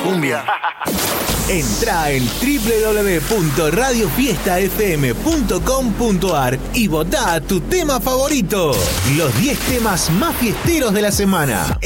cumbia. Entrá en www.radiofiestafm.com.ar y votá a tu tema favorito. Los 10 temas más fiesteros de la semana.